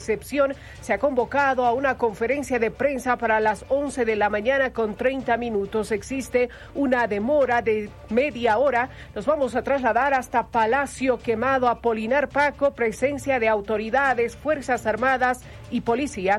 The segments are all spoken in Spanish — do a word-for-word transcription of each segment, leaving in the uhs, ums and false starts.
excepción se ha convocado a una conferencia de prensa para las once de la mañana con treinta minutos. Existe una demora de media hora. Nos vamos a trasladar hasta Palacio Quemado. Apolinar Paco, presencia de autoridades, Fuerzas Armadas y policía.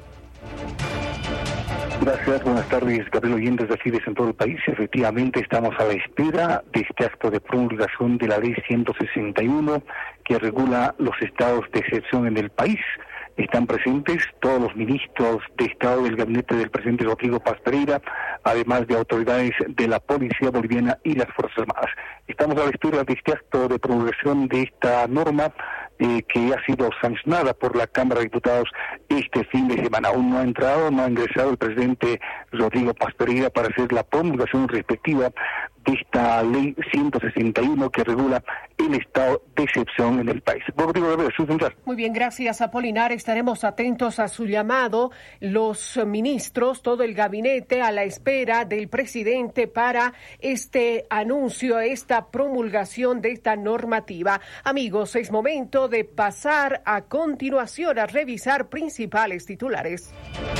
Gracias, buenas tardes, Gabriel, oyentes de Fides en todo el país. Efectivamente, estamos a la espera de este acto de promulgación de la ley ciento sesenta y uno que regula los estados de excepción en el país. Están presentes todos los ministros de Estado del gabinete del presidente Rodrigo Paz Pereira, además de autoridades de la Policía Boliviana y las Fuerzas Armadas. Estamos a la espera de este acto de promulgación de esta norma eh, que ha sido sancionada por la Cámara de Diputados este fin de semana. Aún no ha entrado, no ha ingresado el presidente Rodrigo Paz Pereira para hacer la promulgación respectiva de esta ley ciento sesenta y uno que regula el estado de excepción en el país. Rodrigo, Gabriel, su central. Muy bien, gracias, Apolinar. Estaremos atentos a su llamado. Los ministros, todo el gabinete a la espera del presidente para este anuncio, esta promulgación de esta normativa. Amigos, es momento de pasar a continuación a revisar principales titulares.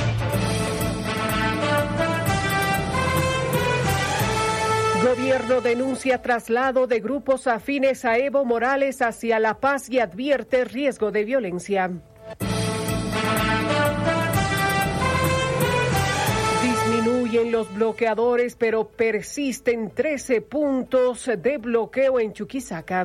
Gobierno denuncia traslado de grupos afines a Evo Morales hacia La Paz y advierte riesgo de violencia. Disminuyen los bloqueadores, pero persisten trece puntos de bloqueo en Chuquisaca.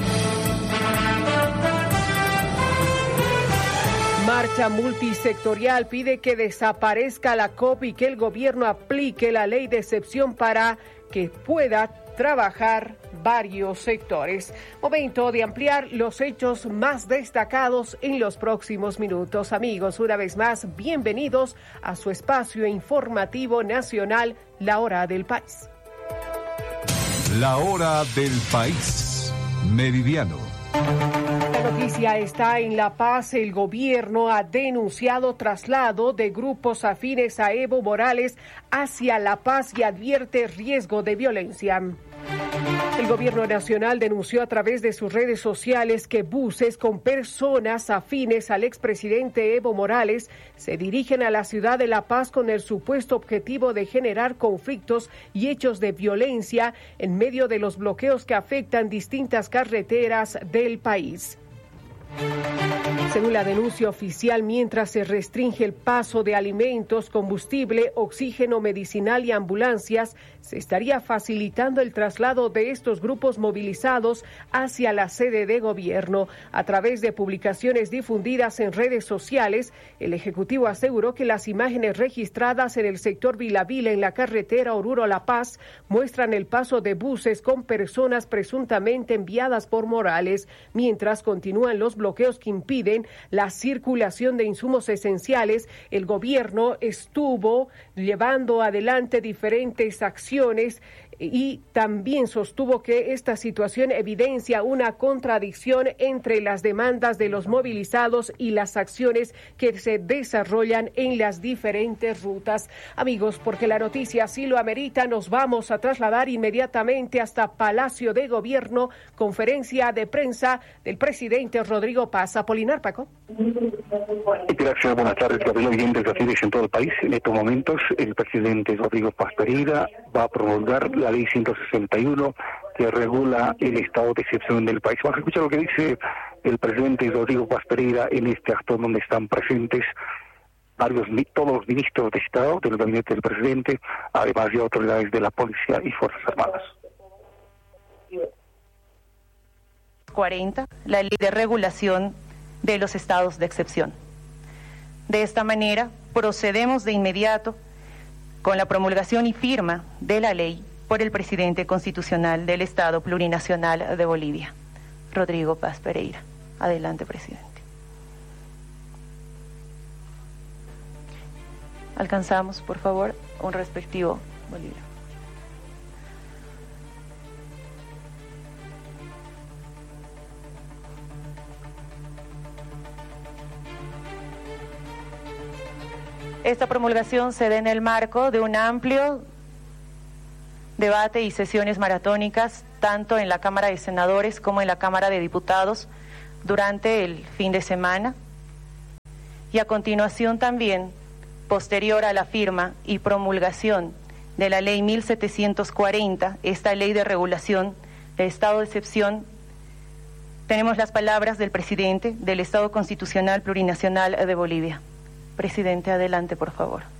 Marcha multisectorial pide que desaparezca la C O P y que el gobierno aplique la ley de excepción para que pueda trabajar varios sectores. Momento de ampliar los hechos más destacados en los próximos minutos. Amigos, una vez más, bienvenidos a su espacio informativo nacional, La Hora del País. La Hora del País, Meridiano. La noticia está en La Paz. El gobierno ha denunciado traslado de grupos afines a Evo Morales hacia La Paz y advierte riesgo de violencia. El gobierno nacional denunció a través de sus redes sociales que buses con personas afines al expresidente Evo Morales se dirigen a la ciudad de La Paz con el supuesto objetivo de generar conflictos y hechos de violencia en medio de los bloqueos que afectan distintas carreteras del país. Según la denuncia oficial, mientras se restringe el paso de alimentos, combustible, oxígeno medicinal y ambulancias, se estaría facilitando el traslado de estos grupos movilizados hacia la sede de gobierno. A través de publicaciones difundidas en redes sociales, el Ejecutivo aseguró que las imágenes registradas en el sector Vila Vila en la carretera Oruro-La Paz muestran el paso de buses con personas presuntamente enviadas por Morales, mientras continúan los bloqueos que impiden la circulación de insumos esenciales. El gobierno estuvo llevando adelante diferentes acciones y también sostuvo que esta situación evidencia una contradicción entre las demandas de los movilizados y las acciones que se desarrollan en las diferentes rutas. Amigos, porque la noticia así lo amerita, nos vamos a trasladar inmediatamente hasta Palacio de Gobierno, conferencia de prensa del presidente Rodrigo Paz. Apolinar Paco. Gracias, buenas tardes, Gabriel, oyentes de Fides en todo el país. En estos momentos, el presidente Rodrigo Paz Pereira va a promulgar la ley ciento sesenta y uno que regula el estado de excepción del país. Vamos a escuchar lo que dice el presidente Rodrigo Paz Pereira en este acto donde están presentes varios, todos los ministros de Estado del gabinete del presidente, además de autoridades de la Policía y Fuerzas Armadas. cuarenta, la ley de regulación de los estados de excepción. De esta manera, procedemos de inmediato con la promulgación y firma de la ley por el presidente constitucional del Estado Plurinacional de Bolivia, Rodrigo Paz Pereira. Adelante, presidente. Alcanzamos, por favor, un respectivo Bolivia. Esta promulgación se da en el marco de un amplio debate y sesiones maratónicas, tanto en la Cámara de Senadores como en la Cámara de Diputados, durante el fin de semana. Y a continuación también, posterior a la firma y promulgación de la Ley mil setecientos cuarenta, esta ley de regulación del estado de excepción, tenemos las palabras del presidente del Estado Constitucional Plurinacional de Bolivia. Presidente, adelante, por favor.